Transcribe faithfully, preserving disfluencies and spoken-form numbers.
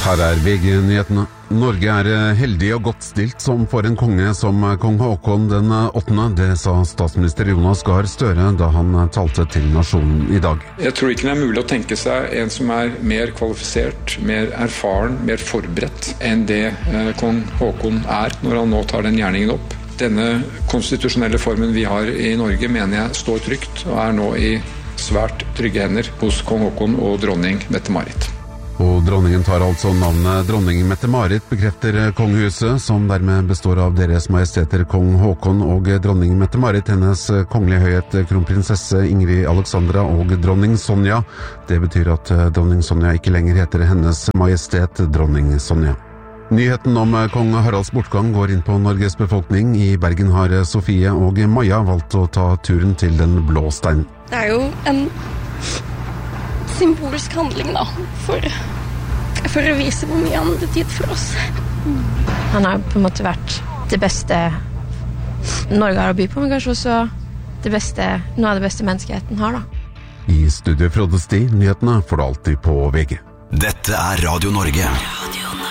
Her er V G-nyhetene. Norge er heldig og godt stilt som får en konge som kong Håkon den åttende. Det sa statsminister Jonas Gahr Støre da han talte til nasjonen i dag. Jeg tror ikke det er mulig å tenke seg en som er mer kvalifisert, mer erfaren, mer forberedt enn det kong Håkon er når han nå tar den gjerningen opp. Denne konstitusjonelle formen vi har i Norge mener jeg står trygt og er nå i svært trygge hender hos kong Håkon og dronning Mette-Marit. Og dronningen tar altså navnet dronning Mette-Marit, bekrefter kongehuset, som dermed består av deres majesteter kong Håkon og dronning Mette-Marit, hennes kongelige høyhet kronprinsesse Ingrid Alexandra og dronning Sonja. Det betyr at dronning Sonja ikke lenger heter hennes majestet dronning Sonja. Nyheten om kong Haralds bortgang går inn på Norges befolkning. I Bergen har Sofie og Maja valgt å ta turen til den blå steinen. Det er jo en symbolsk handling da, for, for å vise hvor mye han hadde tid for oss. Han har på en måte vært det beste Norge har å by på, men kanskje også det beste, noe av det beste menneskeheten har da. I studio Frode Sti, nyhetene får du alltid på V G. Dette er Radio Norge. Radio Norge.